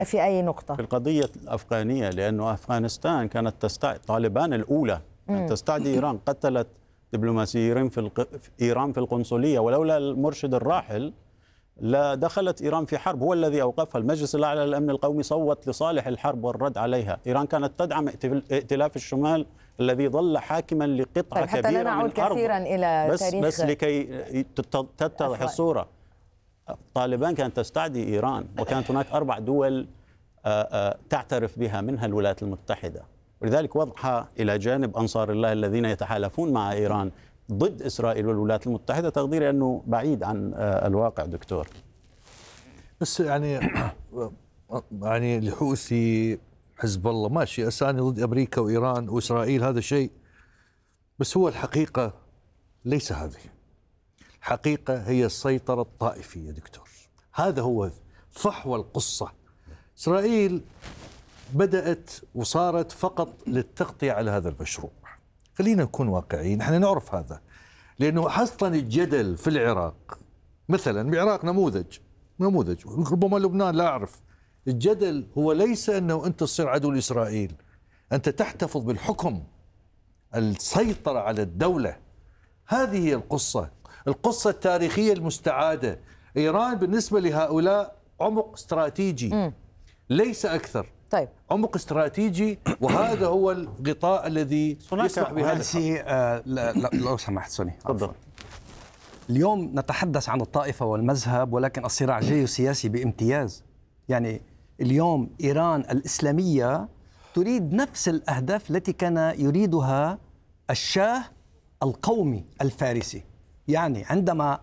في أي نقطة؟ في القضية الأفغانية، لأنه أفغانستان كانت طالبان الأولى أن تستعدي إيران، قتلت دبلوماسيين في إيران في القنصلية، ولولا المرشد الراحل لا دخلت إيران في حرب، هو الذي أوقفها. المجلس الأعلى للأمن القومي صوت لصالح الحرب والرد علها. إيران كانت تدعم ائتلاف الشمال الذي ظل حاكما لقطعة حتى كبيرة لا نعود من الأرض. كثيرا إلى تاريخ، بس لكي تتضح الصورة، طالبان كانت تستعدي إيران، وكانت هناك 4 دول تعترف بها منها الولايات المتحدة، ولذلك وضعها إلى جانب أنصار الله الذين يتحالفون مع إيران ضد إسرائيل والولايات المتحدة تقديري أنه بعيد عن الواقع دكتور. بس يعني الحوثي، حزب الله، ماشي أساني ضد أمريكا وإيران وإسرائيل، هذا شيء، بس هو الحقيقة ليس هذه. الحقيقة هي السيطرة الطائفية دكتور، هذا هو فحوى القصة. إسرائيل بدأت وصارت فقط للتغطية على هذا المشروع. خلينا نكون واقعيين، نحن نعرف هذا، لأنه أصلا الجدل في العراق مثلا، العراق نموذج، ربما لبنان لا أعرف، الجدل هو ليس أنه أنت تصير عدو لإسرائيل، أنت تحتفظ بالحكم، السيطرة على الدولة. هذه هي القصة التاريخية المستعادة. إيران بالنسبة لهؤلاء عمق استراتيجي ليس أكثر. طيب، عمق استراتيجي، وهذا هو الغطاء الذي يسمح بهذا. لو سمحت سوني، تفضل. اليوم نتحدث عن الطائفة والمذهب، ولكن الصراع جيوسياسي بامتياز. يعني اليوم إيران الإسلامية تريد نفس الأهداف التي كان يريدها الشاه القومي الفارسي. يعني عندما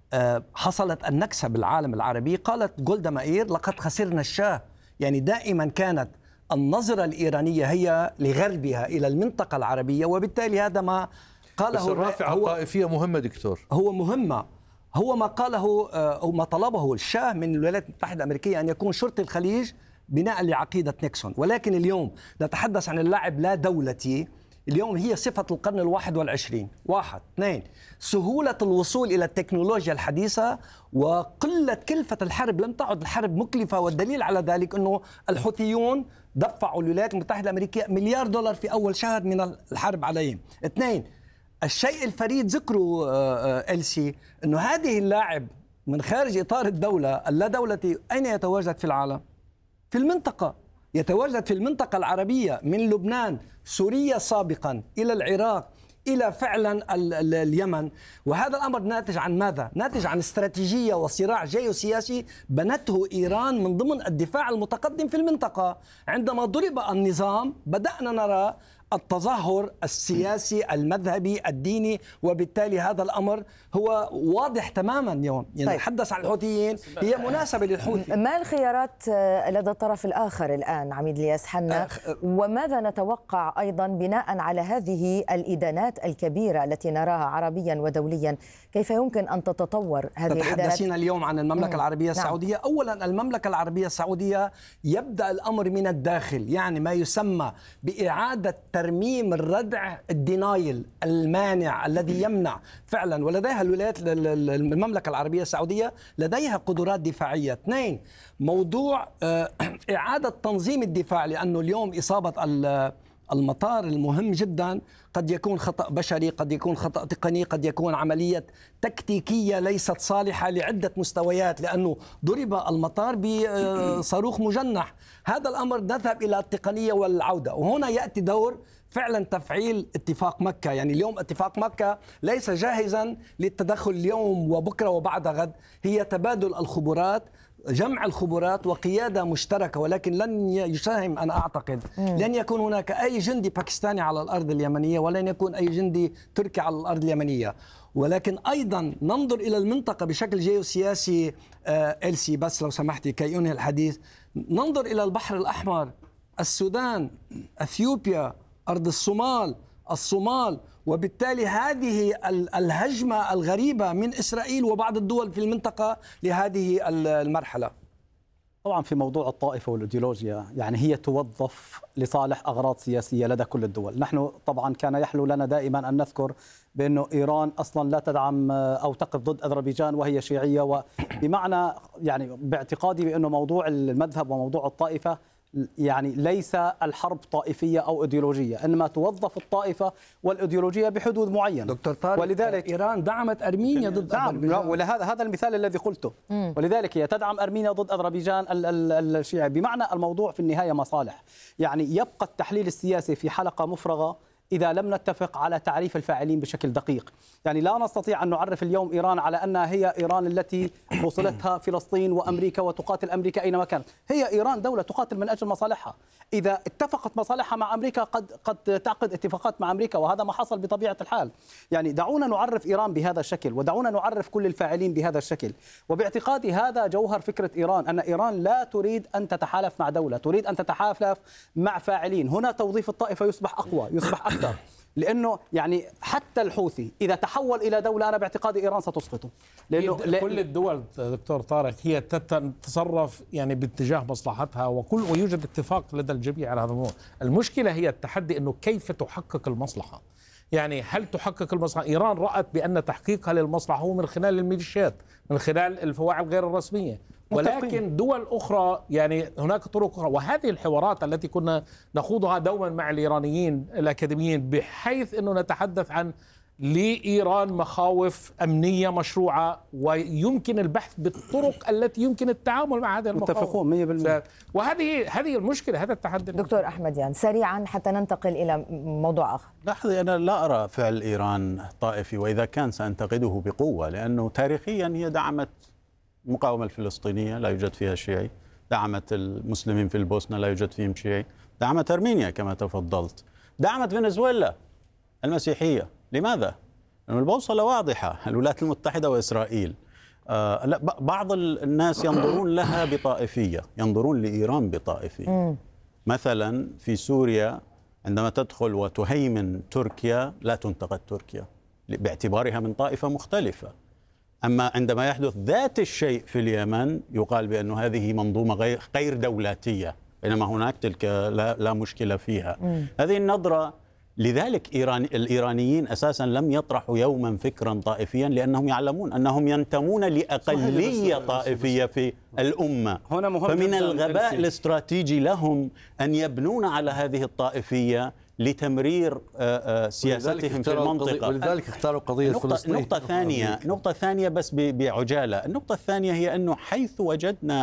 حصلت النكسة بالعالم العربي قالت جولدا مائير لقد خسرنا الشاه. يعني دائما كانت النظرة الإيرانية هي لغربها إلى المنطقة العربية، وبالتالي هذا ما قاله. بس الرافعة الطائفية مهمة دكتور، هو مهمة، هو ما قاله أو ما طلبه الشاه من الولايات المتحدة الأمريكية أن يكون شرطي الخليج بناء لعقيدة نيكسون. ولكن اليوم نتحدث عن اللاعب لا دولتي. اليوم هي صفة القرن 21. 1 2 سهولة الوصول إلى التكنولوجيا الحديثة وقلة كلفة الحرب. لم تعد الحرب مكلفة، والدليل على ذلك أنه الحوثيون دفعوا الولايات المتحدة الأمريكية $1 مليار في أول شهر من الحرب عليهم. 2 الشيء الفريد ذكره إلسي أنه هذه اللاعب من خارج إطار الدولة اللا دولتي أين يتواجد في العالم؟ في المنطقة، يتواجد في المنطقة العربية من لبنان، سوريا سابقا، إلى العراق، إلى فعلا اليمن. وهذا الأمر ناتج عن ماذا؟ ناتج عن استراتيجية وصراع جيوسياسي بنته إيران من ضمن الدفاع المتقدم في المنطقة. عندما ضرب النظام بدأنا نرى التظاهر السياسي المذهبي الديني، وبالتالي هذا الأمر هو واضح تماما اليوم. يعني طيب، نتحدث عن الحوثيين، هي مناسبة للحوثي. ما الخيارات لدى الطرف الآخر الآن عميد الياس حنا، وماذا نتوقع أيضا بناء على هذه الإدانات الكبيرة التي نراها عربيا ودوليا؟ كيف يمكن أن تتطور هذه الإدانات؟ تتحدثين اليوم عن المملكة العربية السعودية. أولا المملكة العربية السعودية يبدأ الأمر من الداخل، يعني ما يسمى بإعادة ترميم الردع، الدينايل المانع الذي يمنع فعلا. ولديها الولايات المملكة العربية السعودية لديها قدرات دفاعية. 2 موضوع إعادة تنظيم الدفاع، لأنه اليوم إصابة المطار المهم جدا قد يكون خطأ بشري، قد يكون خطأ تقني، قد يكون عملية تكتيكية ليست صالحة لعدة مستويات، لأنه ضرب المطار بصاروخ مجنح. هذا الأمر نذهب إلى التقنية والعودة، وهنا يأتي دور فعلا تفعيل اتفاق مكة. يعني اليوم اتفاق مكة ليس جاهزا للتدخل اليوم وبكرة وبعد غد، هي تبادل الخبرات، جمع الخبرات وقيادة مشتركة، ولكن لن يساهم، أنا أعتقد لن يكون هناك أي جندي باكستاني على الأرض اليمنية، ولن يكون أي جندي تركي على الأرض اليمنية. ولكن أيضا ننظر إلى المنطقة بشكل جيوسياسي. إلسي بس لو سمحتي كي أنهي الحديث، ننظر إلى البحر الأحمر، السودان، أثيوبيا، أرض الصومال، وبالتالي هذه الهجمة الغريبة من إسرائيل وبعض الدول في المنطقة لهذه المرحلة. طبعا في موضوع الطائفة والإيديولوجيا يعني هي توظف لصالح أغراض سياسية لدى كل الدول. نحن طبعا كان يحلو لنا دائما أن نذكر بأنه إيران أصلا لا تدعم أو تقف ضد أذربيجان وهي شيعية، وبمعنى يعني باعتقادي بأنه موضوع المذهب وموضوع الطائفة يعني ليس الحرب طائفية أو إيديولوجية، إنما توظف الطائفة والإيديولوجية بحدود معينة. دكتور طارق، ولذلك إيران دعمت أرمينيا ضد أذربيجان. ولهذا هذا المثال الذي قلته. ولذلك هي تدعم أرمينيا ضد أذربيجان الشيعي. بمعنى الموضوع في النهاية مصالح. يعني يبقى التحليل السياسي في حلقة مفرغة إذا لم نتفق على تعريف الفاعلين بشكل دقيق. يعني لا نستطيع أن نعرف اليوم إيران على أنها هي إيران التي وصلتها فلسطين وأمريكا وتقاتل أمريكا أينما كانت. هي إيران دولة تقاتل من أجل مصالحها. إذا اتفقت مصالحها مع أمريكا قد تعقد اتفاقات مع أمريكا، وهذا ما حصل بطبيعة الحال. يعني دعونا نعرف إيران بهذا الشكل، ودعونا نعرف كل الفاعلين بهذا الشكل. وباعتقادي هذا جوهر فكرة إيران، أن إيران لا تريد أن تتحالف مع دولة، تريد أن تتحالف مع فاعلين. هنا توظيف الطائفة يصبح أقوى، يصبح أكثر. لأنه يعني حتى الحوثي إذا تحول إلى دولة أنا باعتقادي إيران ستسقطه. لأنه كل الدول دكتور طارق هي تتصرف يعني باتجاه مصلحتها، ويوجد اتفاق لدى الجميع على هذا الموضوع. المشكلة هي التحدي أنه كيف تحقق المصلحة. يعني هل تحقق المصلحة؟ إيران رأت بأن تحقيقها للمصلحة هو من خلال الميليشيات، من خلال الفواعل غير الرسمية، ولكن دول أخرى يعني هناك طرق أخرى. وهذه الحوارات التي كنا نخوضها دوما مع الإيرانيين الأكاديميين، بحيث أنه نتحدث عن لإيران مخاوف أمنية مشروعة، ويمكن البحث بالطرق التي يمكن التعامل مع هذه المخاوف. متفقون 100%. وهذه المشكلة، هذا التحدي. دكتور أحمديان سريعا حتى ننتقل إلى موضوع آخر. لحظة، أنا لا أرى فعل إيران طائفي، وإذا كان سأنتقده بقوة، لأنه تاريخيا هي دعمت المقاومة الفلسطينية لا يوجد فيها شيعي، دعمت المسلمين في البوسنة لا يوجد فيهم شيعي، دعمت أرمينيا كما تفضلت، دعمت فنزويلا المسيحية. لماذا؟ لأن البوصلة واضحة، الولايات المتحدة وإسرائيل. بعض الناس ينظرون لها بطائفية، ينظرون لإيران بطائفية. مثلا في سوريا عندما تدخل وتهيمن تركيا لا تنتقد تركيا باعتبارها من طائفة مختلفة. أما عندما يحدث ذات الشيء في اليمن يقال بأن هذه منظومة غير دولاتية، بينما هناك تلك لا مشكلة فيها. هذه النظرة. لذلك الإيرانيين أساسا لم يطرحوا يوما فكرا طائفيا، لأنهم يعلمون أنهم ينتمون لأقلية طائفية في الأمة. فمن الغباء الاستراتيجي لهم أن يبنون على هذه الطائفية لتمرير سياستهم في المنطقة. ولذلك اختاروا قضية فلسطين. نقطة ثانية بس بعجالة. النقطة الثانية هي أنه حيث وجدنا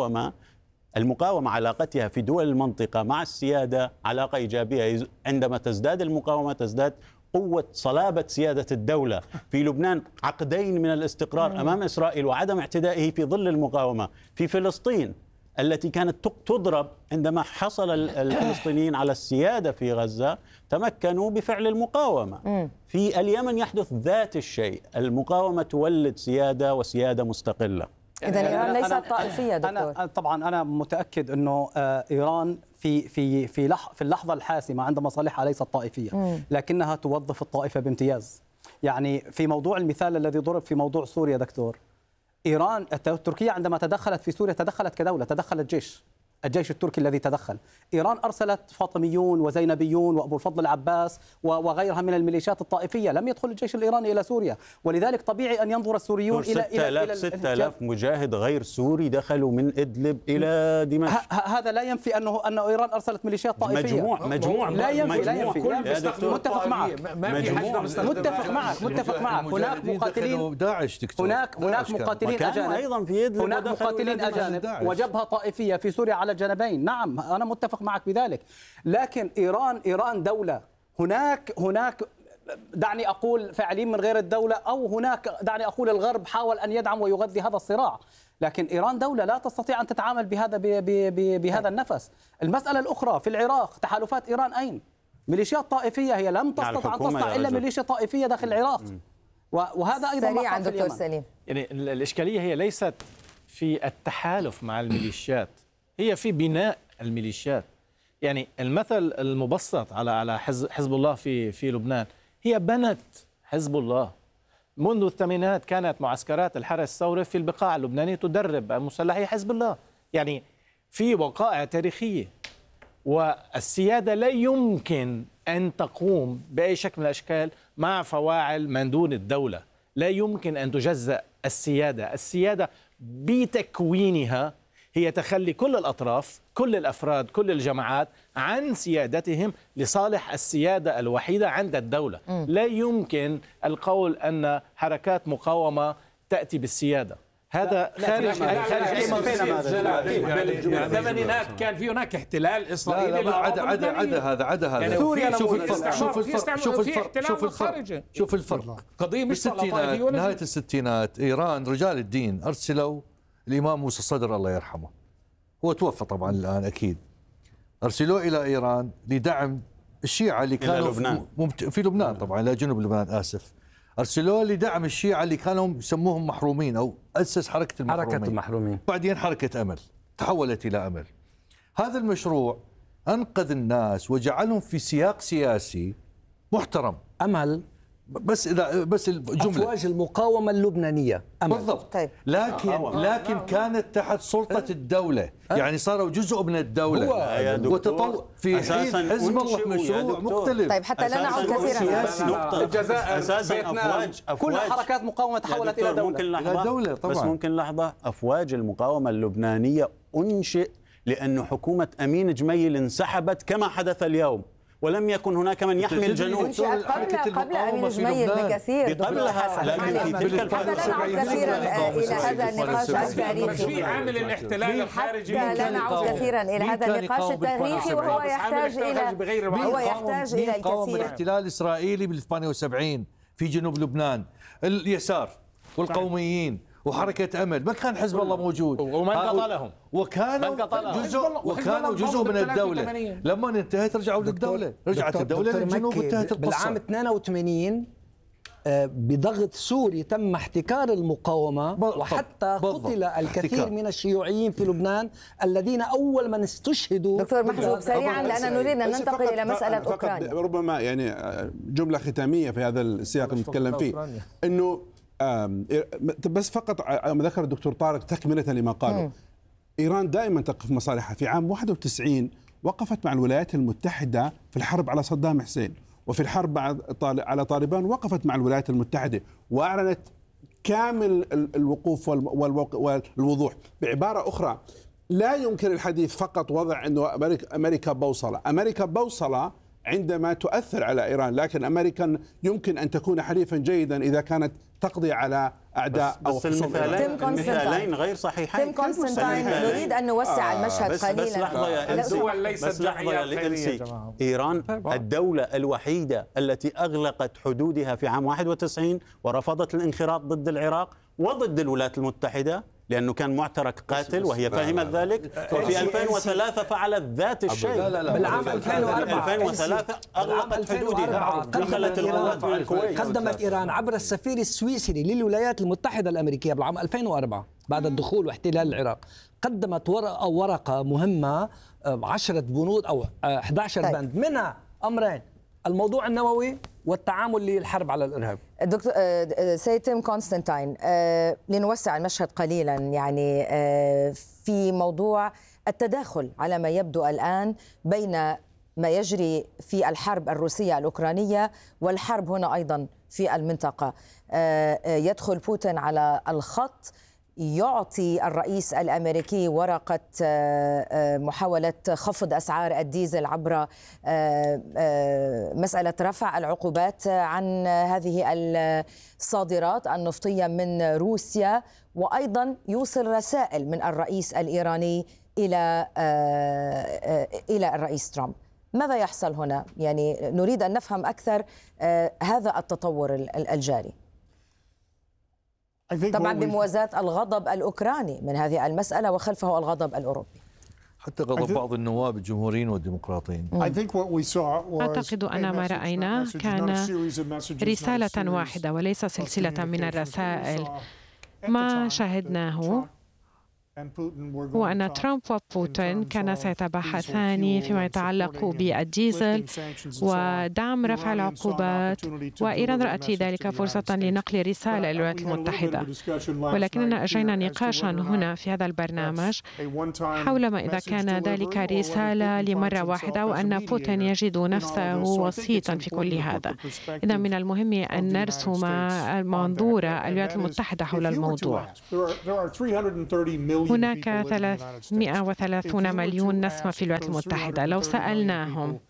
المقاومة علاقتها في دول المنطقة مع السيادة علاقة إيجابية. عندما تزداد المقاومة تزداد قوة صلابة سيادة الدولة. في لبنان عقدين من الاستقرار أمام إسرائيل وعدم اعتدائه في ظل المقاومة. في فلسطين التي كانت تضرب عندما حصل الفلسطينيين على السيادة في غزة تمكنوا بفعل المقاومة. في اليمن يحدث ذات الشيء، المقاومة تولد سيادة وسيادة مستقلة. إذن إيران ليست طائفية دكتور. طبعا أنا متأكد أنه إيران في اللحظة الحاسمة عند مصالحها ليست طائفية، لكنها توظف الطائفة بامتياز. يعني في موضوع المثال الذي ضرب في موضوع سوريا دكتور، إيران تركيا عندما تدخلت في سوريا تدخلت كدولة، تدخلت الجيش التركي الذي تدخل. إيران أرسلت فاطميون وزينبيون وأبو الفضل العباس وغيرها من الميليشيات الطائفية، لم يدخل الجيش الإيراني إلى سوريا. ولذلك طبيعي أن ينظر السوريون إلى 6000 مجاهد غير سوري دخلوا من إدلب إلى دمشق. هذا لا ينفي أن إيران أرسلت ميليشيات طائفية. مجموع لا ينفي. متفق معك. هناك مقاتلين داعش دكتور. هناك مقاتلين أجانب وجبهة طائفية في سوريا على الجانبين. نعم أنا متفق معك بذلك، لكن إيران دولة. هناك دعني أقول فاعلين من غير الدولة، أو هناك دعني أقول الغرب حاول أن يدعم ويغذي هذا الصراع، لكن إيران دولة لا تستطيع أن تتعامل بهذا النفس. المسألة الأخرى في العراق، تحالفات إيران أين؟ ميليشيات طائفية، هي لم تستطع أن تصنع إلا ميليشيا طائفية داخل العراق. وهذا أيضا سريعا دكتور سليم. يعني الإشكالية هي ليست في التحالف مع الميليشيات، هي في بناء الميليشيات. يعني المثل المبسط على حزب الله في لبنان، هي بنت حزب الله منذ الثمانينات. كانت معسكرات الحرس الثوري في البقاع اللبنانية تدرب مسلحي حزب الله. يعني في وقائع تاريخية، والسيادة لا يمكن أن تقوم بأي شكل من الأشكال مع فواعل من دون الدولة. لا يمكن أن تجزأ السيادة. السيادة بتكوينها هي تخلي كل الأطراف، كل الأفراد، كل الجماعات عن سيادتهم لصالح السيادة الوحيدة عند الدولة. لا يمكن القول أن حركات مقاومة تأتي بالسيادة. هذا خارج أي منظومة. بالثمانينات كان في هناك احتلال إسرائيلي. لا عدا هذا سوريا شوف الفرق. شوف الفرق. قضية مش بالستينات، نهاية الستينات، إيران رجال الدين أرسلوا الإمام موسى الصدر الله يرحمه، هو توفى طبعا الآن أكيد، أرسلوه إلى إيران لدعم الشيعة اللي كانوا في لبنان، طبعا لا جنوب لبنان آسف، أرسلوه لدعم الشيعة اللي كانوا يسموهم محرومين، أو أسس حركة المحرومين. بعدين حركة أمل تحولت إلى أمل. هذا المشروع أنقذ الناس وجعلهم في سياق سياسي محترم. أمل بس الجملة أفواج المقاومة اللبنانية أمل. بالضبط. طيب. لكن كانت تحت سلطة الدولة، يعني صاروا جزء من الدولة وتطور في حين حزب الله مشروع مختلف. طيب حتى لا نعود كثيرا الجزائر أساسا كل حركات مقاومة تحولت إلى دولة. بس ممكن لحظة، أفواج المقاومة اللبنانية أنشئ لأن حكومة أمين جميل انسحبت كما حدث اليوم، ولم يكن هناك من يحمي الجنوب. قبل أمين جميل بكثير قبلها، لكن في تلك الفترة كثيرا إلى هذا النقاش التاريخي. في عامل الاحتلال الخارجي. لا نعود كثيرا إلى هذا النقاش التاريخي، وهو يحتاج إلى الكثير. الاحتلال الإسرائيلي بال 78 في جنوب لبنان، اليسار والقوميين وحركة أمل، ما كان حزب الله موجود، ومن قتلهم، وكانوا جزء من الدولة. لما انتهت رجعوا للدولة، رجعت الدولة للجنوب وانتهت القصة. بالعام 82 بضغط سوري تم احتكار المقاومة، وحتى قتل الكثير من الشيوعيين في لبنان الذين أول من استشهدوا. دكتور محجوب سريعا لأننا نريد أن ننتقل إلى مسألة أوكرانيا. ربما يعني جملة ختامية في هذا السياق اللي نتكلم فيه، إنه بس فقط ما ذكر الدكتور طارق تكملة لما قاله. إيران دائما تقف مصالحها. في عام 91 وقفت مع الولايات المتحدة في الحرب على صدام حسين، وفي الحرب على طالبان وقفت مع الولايات المتحدة وأعلنت كامل الوقوف والوضوح. بعبارة أخرى، لا يمكن الحديث فقط وضع أنه أمريكا بوصلة. أمريكا بوصلة عندما تؤثر على إيران، لكن أمريكا يمكن أن تكون حليفا جيدا إذا كانت تقضي على أعداء أو المثالين غير صحيحين. تيم كونستانتاين، نريد أن نوسع المشهد قليلا. بس لحظة يا إلسي، إيران الدولة الوحيدة التي أغلقت حدودها في عام 91 ورفضت الانخراط ضد العراق وضد الولايات المتحدة، لأنه كان معترك قاتل وهي فهمت ذلك. وفي 2003 فعلت ذات الشيء. بالعام 2003 أغلقت حدودها، دخلت القوات من الكويت. قدمت إيران عبر السفير السويسري للولايات المتحدة الأمريكية بالعام 2004 بعد الدخول واحتلال العراق، قدمت ورقة مهمة 10 بنود أو 11 بند، منها أمرين: الموضوع النووي والتعامل للحرب على الإرهاب. دكتور سيد تيم كونستانتاين، لنوسع المشهد قليلا، يعني في موضوع التداخل على ما يبدو الآن بين ما يجري في الحرب الروسية الأوكرانية والحرب هنا أيضا في المنطقة. يدخل بوتين على الخط، يعطي الرئيس الأمريكي ورقة محاولة خفض أسعار الديزل عبر مسألة رفع العقوبات عن هذه الصادرات النفطية من روسيا، وأيضا يوصل رسائل من الرئيس الإيراني إلى الرئيس ترامب. ماذا يحصل هنا؟ يعني نريد أن نفهم أكثر هذا التطور الجاري، طبعا بموازاة الغضب الأوكراني من هذه المسألة وخلفه الغضب الأوروبي، حتى غضب بعض النواب الجمهوريين والديمقراطيين. أعتقد أن ما رأينا كان رسالة واحدة وليس سلسلة من الرسائل. ما شاهدناه هو أن ترامب وبوتين كانا سيتباحثان فيما يتعلق بالديزل ودعم رفع العقوبات، وإيران رأت في ذلك فرصة لنقل رسالة للولايات المتحدة. ولكننا أجرينا نقاشا هنا في هذا البرنامج حول ما إذا كان ذلك رسالة لمرة واحدة وأن بوتين يجد نفسه وسيطا في كل هذا. إذا من المهم أن نرسم منظور الولايات المتحدة حول الموضوع. هناك 330 مليون نسمة في الولايات المتحدة. لو سألناهم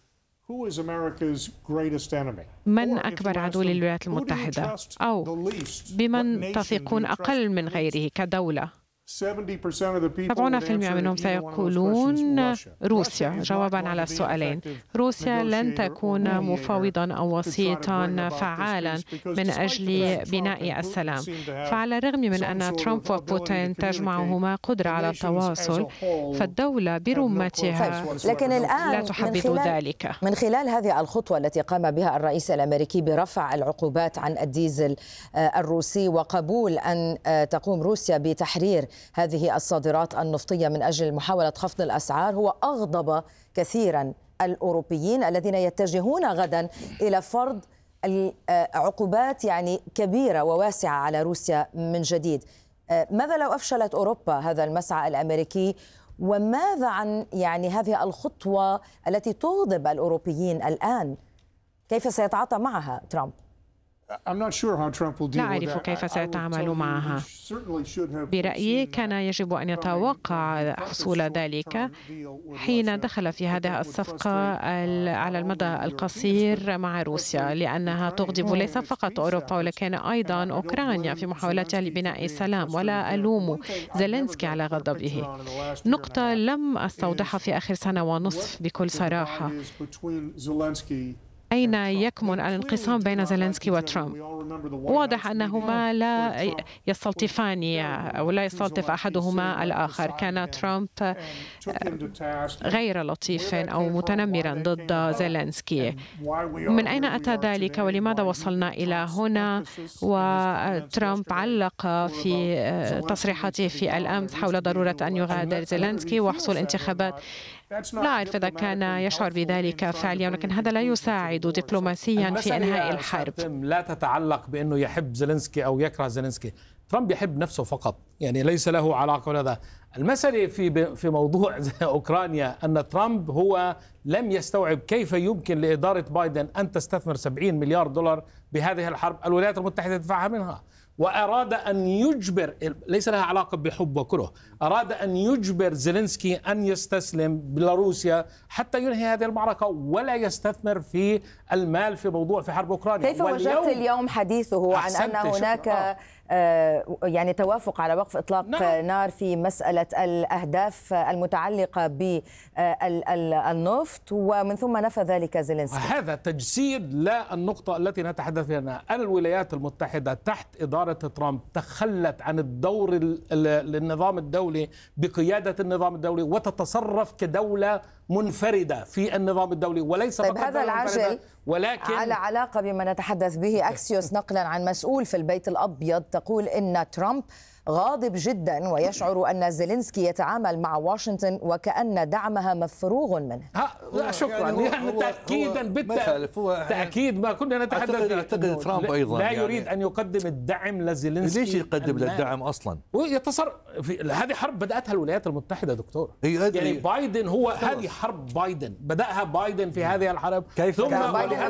من أكبر عدو للولايات المتحدة أو بمن تثقون أقل من غيره كدولة، 70% منهم سيقولون روسيا. جوابا على السؤالين، روسيا لن تكون مفاوضا أو وسيطا فعالا من أجل بناء السلام. فعلى الرغم من أن ترامب وبوتين تجمعهما قدرة على التواصل، فالدولة برمتها لكن الآن لا تحدد ذلك. من خلال هذه الخطوة التي قام بها الرئيس الأمريكي برفع العقوبات عن الديزل الروسي وقبول أن تقوم روسيا بتحرير هذه الصادرات النفطية من أجل محاولة خفض الأسعار، هو أغضب كثيرا الأوروبيين الذين يتجهون غدا إلى فرض عقوبات يعني كبيرة وواسعة على روسيا من جديد. ماذا لو أفشلت أوروبا هذا المسعى الأمريكي؟ وماذا عن يعني هذه الخطوة التي تغضب الأوروبيين الآن؟ كيف سيتعاطى معها ترامب؟ لا أعرف كيف سيتعامل معها. برأيي كان يجب أن يتوقع حصول ذلك حين دخل في هذه الصفقة على المدى القصير مع روسيا، لأنها تغضب ليس فقط أوروبا ولكن أيضا أوكرانيا في محاولتها لبناء السلام. ولا ألوم زيلينسكي على غضبه. نقطة لم أستوضحها في آخر سنة ونصف بكل صراحة: أين يكمن الانقسام بين زيلينسكي وترامب؟ واضح أنهما لا يستلطفان أو لا يستلطف أحدهما الآخر. كان ترامب غير لطيف أو متنمرا ضد زيلينسكي. من أين أتى ذلك ولماذا وصلنا إلى هنا؟ وترامب علق في تصريحاته في الأمس حول ضرورة أن يغادر زيلينسكي وحصول انتخابات. لا أعرف إذا كان يشعر بذلك فعليا، ولكن هذا لا يساعد دبلوماسيا في إنهاء الحرب. لا تتعلق بأنه يحب زيلينسكي أو يكره زيلينسكي. ترامب يحب نفسه فقط، يعني ليس له علاقة بهذا. المسألة في موضوع أوكرانيا أن ترامب هو لم يستوعب كيف يمكن لإدارة بايدن أن تستثمر 70 مليار دولار بهذه الحرب الولايات المتحدة تدفعها منها، وأراد أن يجبر، ليس لها علاقة بحب وكره، أراد أن يجبر زيلينسكي أن يستسلم بيلاروسيا حتى ينهي هذه المعركة ولا يستثمر في المال في موضوع في حرب أوكرانيا. كيف وجدت اليوم حديثه عن أن هناك يعني توافق على وقف إطلاق نار في مسألة الأهداف المتعلقة بالنفط ومن ثم نفى ذلك زيلينسكي؟ هذا تجسيد للنقطة التي نتحدث فيها. أن الولايات المتحدة تحت إدارة ترامب تخلت عن الدور للنظام الدولي بقيادة النظام الدولي وتتصرف كدولة منفردة في النظام الدولي وليس فقط هذا العجل ولكن على علاقة بما نتحدث به. أكسيوس نقلا عن مسؤول في البيت الأبيض تقول إن ترامب غاضب جدا ويشعر أن زيلينسكي يتعامل مع واشنطن وكأن دعمها مفروغ منه. لا شكرا، يعني تأكيدا تأكيد ما كنا نتحدث. أعتقد ترامب أيضا لا يريد أن يقدم الدعم لزيلينسكي. ليش يقدم الدعم أصلا؟ ويتصرف هذه حرب بدأتها الولايات المتحدة دكتور. يعني بايدن هو هذه حرب بايدن بدأها بايدن في هذه الحرب. كيف ثم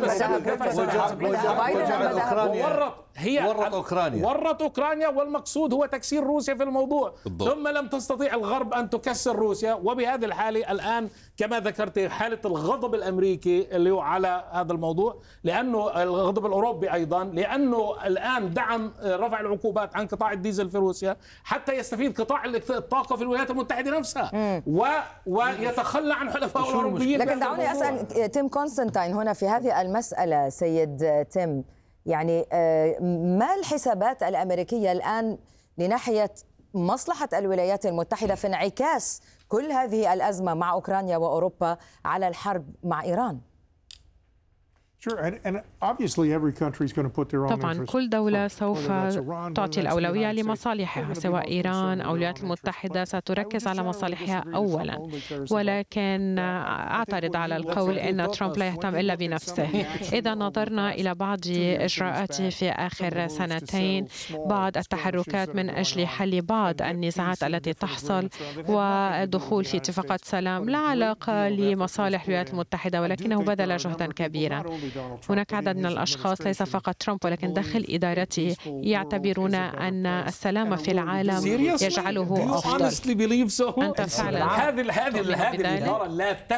ورط أوكرانيا والمقصود هو تكسير روسيا في الموضوع بالضبط. ثم لم تستطيع الغرب أن تكسر روسيا، وبهذه الحالة الآن كما ذكرت حالة الغضب الأمريكي اللي هو على هذا الموضوع، لأنه الغضب الأوروبي أيضا، لأنه الآن دعم رفع العقوبات عن قطاع الديزل في روسيا حتى يستفيد قطاع الطاقة في الولايات المتحدة نفسها ويتخلى عن حلفاء الأوروبيين. لكن دعوني أسأل تيم كونستانتين هنا في هذه المسألة. سيد تيم، يعني ما الحسابات الأمريكية الآن لناحية مصلحة الولايات المتحدة في انعكاس كل هذه الأزمة مع أوكرانيا وأوروبا على الحرب مع إيران؟ طبعا كل دولة سوف تعطي الأولوية لمصالحها، سواء إيران أو الولايات المتحدة ستركز على مصالحها أولا، ولكن أعترض على القول أن ترامب لا يهتم إلا بنفسه. إذا نظرنا إلى بعض إجراءاته في آخر سنتين، بعض التحركات من أجل حل بعض النزاعات التي تحصل والدخول في اتفاقات سلام لا علاقة لمصالح الولايات المتحدة، ولكنه بذل جهدا كبيرا. هناك عدد من الأشخاص ليس فقط ترامب ولكن داخل إدارته يعتبرون أن السلام في العالم يجعله أفضل. أنت فعلا هذه الإدارة لا